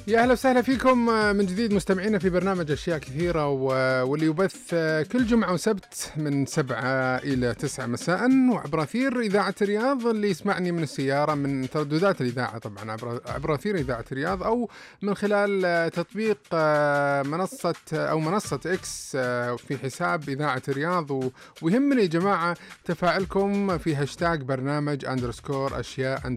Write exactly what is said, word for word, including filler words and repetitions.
يا أهلا وسهلا فيكم من جديد مستمعينا في برنامج أشياء كثيرة، واللي يبث كل جمعة وسبت من سبعة إلى تسعة مساء وعبر أثير إذاعة الرياض. اللي يسمعني من السيارة من ترددات الإذاعة طبعا عبر عبر أثير إذاعة الرياض، أو من خلال تطبيق منصة أو منصة إكس في حساب إذاعة الرياض. ويهمني يا جماعة تفاعلكم في هاشتاج برنامج أندرسكور أشياء